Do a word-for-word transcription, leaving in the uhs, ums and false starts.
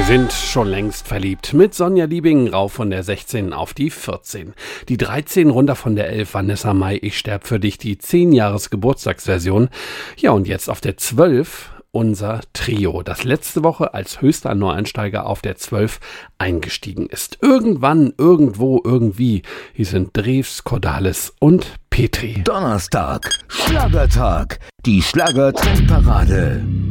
Sind schon längst verliebt. Mit Sonja Liebing rauf von der sechzehn auf die vierzehn. Die dreizehn runter von der elf, Vanessa Mai, Ich sterb für dich, die zehn Jahres Geburtstagsversion. Ja, und jetzt auf der zwölf unser Trio, das letzte Woche als höchster Neueinsteiger auf der zwölf eingestiegen ist. Irgendwann, irgendwo, irgendwie. Hier sind Drews, Cordalis und Petri. Donnerstag, Schlagertag, die Schlager-Trendparade.